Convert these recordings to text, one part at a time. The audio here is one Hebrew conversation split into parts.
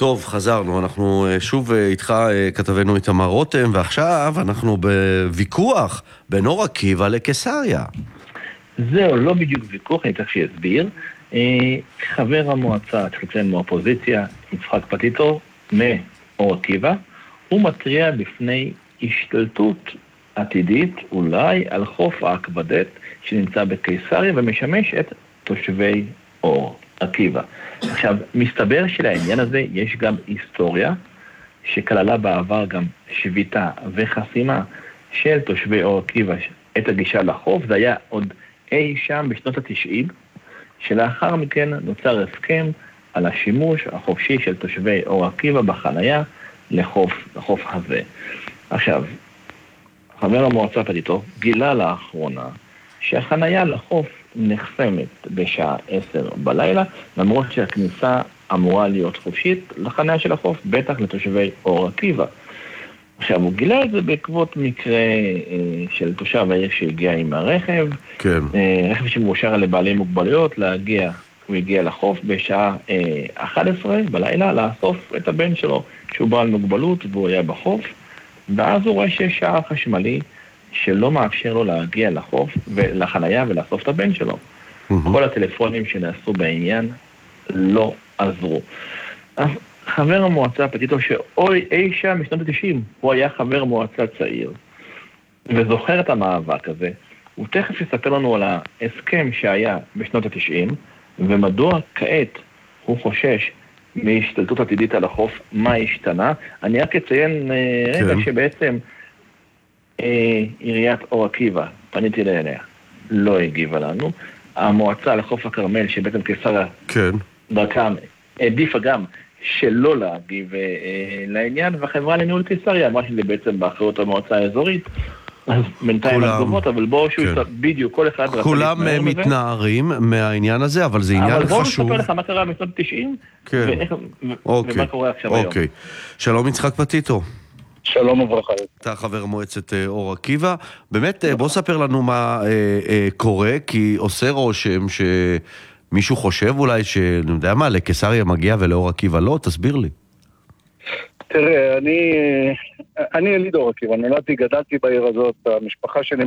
טוב, חזרנו, אנחנו שוב איתך, כתבנו איתמר רותם, ועכשיו אנחנו בוויכוח בין אור עקיבא לקיסריה. זהו, לא בדיוק ויכוח, אני צריך שיסביר. חבר המועצה, צריך לציין מהאופוזיציה, יצחק פטיטו, מאור עקיבא, הוא מטריע בפני השתלטות עתידית, אולי, על חוף האקוודט שנמצא בקיסריה ומשמש את תושבי אור עקיבא. עכשיו, מסתבר שלעניין הזה יש גם היסטוריה שכללה בעבר גם שביתה וחסימה של תושבי אור עקיבא את הגישה לחוף. זה היה עוד אי שם בשנות ה-90, שלאחר מכן נוצר הסכם על השימוש החופשי של תושבי אור עקיבא בחנייה לחוף הזה. עכשיו, חבר המועצה פטיטו גילה לאחרונה שהחנייה לחוף נחסמת בשעה 10 בלילה, למרות שהכניסה אמורה להיות חופשית לחנייה של החוף, בטח לתושבי אור עקיבא. עכשיו, הוא גילה את זה בעקבות מקרה של תושב העיר שהגיע עם הרכב, כן. רכב שמאושר לבעלי מוגבלויות, הוא הגיע לחוף בשעה 11 בלילה, לאסוף את הבן שלו שהוא בעל מוגבלות, והוא היה בחוף, ואז הוא רואה שיש שער חשמלי שלא מאפשר לו להגיע לחוף ולחנייה ולאסוף את הבן שלו. כל הטלפונים שנעשו בעניין לא עזרו. אז חבר המועצה פטיטו, שאי שם משנות ה-90, הוא היה חבר מועצה צעיר, וזוכר את המאבק הזה, הוא תכף יספר לנו על ההסכם שהיה בשנות ה-90, ומדוע כעת הוא חושש מהשתלטות עתידית על החוף, מה השתנה. אני רק אציין רגע שבעצם עיריית אור עקיבא, פניתי אליה, לא הגיבה לנו. המועצה לחוף הכרמל, שבעצם קיסריה דרכם, העדיפה גם שלא להגיב לעניין, והחברה לניהול קיסריה אמרה שזה בעצם באחריות המועצה האזורית, אז בינתיים התגובות, אבל בואו שהוא בדיוק, כל אחד כולם מתנערים מהעניין הזה, אבל זה עניין חשוב. אבל בואו נספר לך מה קרה בשנות ה-90, ומה קורה עכשיו היום. אוקיי. שלום יצחק פטיטו. שלום וברכה. אתה חבר מועצת אור עקיבא. באמת, בוא ספר לנו מה קורה, כי עושה רושם שמישהו חושב אולי שאני יודע מה, לקיסריה מגיע ולאור עקיבא לא, תסביר לי. תראה, אני יליד אור עקיבא, נולדתי, גדלתי בעיר הזאת, המשפחה שלי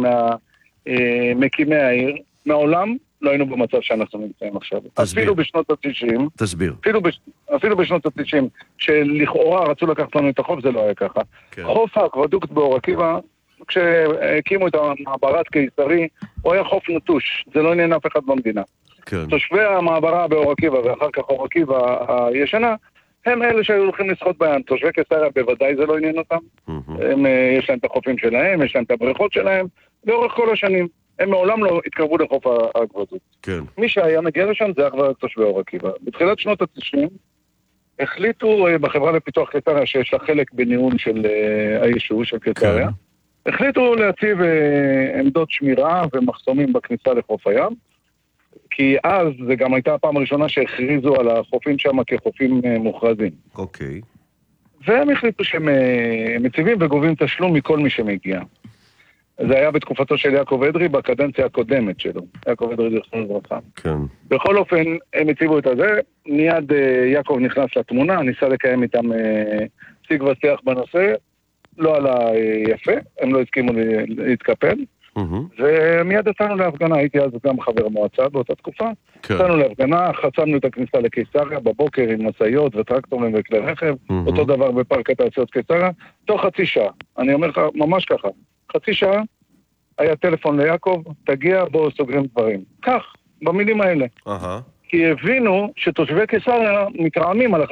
מקימי העיר, מעולם לא היינו במצב שאנחנו נמצאים עכשיו. תסביר. אפילו בשנות ה-90, תסביר. אפילו בשנות ה-90, שלכאורה רצו לקחת לנו את החוף, זה לא היה ככה. כן. חוף האקוודוקט באור עקיבא, כשהקימו את המעברת קיסרי, הוא היה חוף נטוש, זה לא עניין אף אחד במדינה. כן. תושבי המעברה באור עקיבא ואחר כך אור עקיבא הישנה, הם אלה שהיו הולכים לשחות בים. תושבי קיסריה בוודאי זה לא עניין אותם. יש להם את החופים שלהם, יש להם את הבריכות שלהם, לאורך כל השנים. הם מעולם לא התקרבו לחוף האקוודוקט. כן. מי שהיה מגיע לשם זה אך ורק תושבי אור עקיבא. בתחילת שנות ה-90 החליטו בחברה לפיתוח קיסריה, שיש לה חלק בניהול של היישוב של קיסריה, החליטו להציב עמדות שמירה ומחסומים בכניסה לחוף הים, כי אז זה גם הייתה הפעם הראשונה שהכריזו על החופים שם כחופים מוכרזים. אוקיי. והם החליטו שהם מציבים וגובים תשלום מכל מי שמגיע. זה היה בתקופתו של יעקב אדרי, בקדנציה הקודמת שלו. יעקב אדרי זכרונו לברכה. כן. בכל אופן, הם הציבו את הזה, מיד יעקב נכנס לתמונה, ניסה לקיים איתם שיג ושיח בנושא, לא עלה יפה, הם לא הסכימו להתקפל, ומיד יצאנו להפגנה, הייתי אז גם חבר מועצה באותה תקופה, יצאנו להפגנה, חסמנו את הכניסה לקיסריה בבוקר עם משאיות וטרקטורים וכלי רכב, אותו דבר בפארק התעשיות קיסריה, תוך חצי שעה, אני אומר לך ממש ככה, חצי שעה היה טלפון ליעקב, תגיע, בואו סוגרים דברים. כך, במילים האלה. כי הבינו שתושבי קיסריה מתרעמים על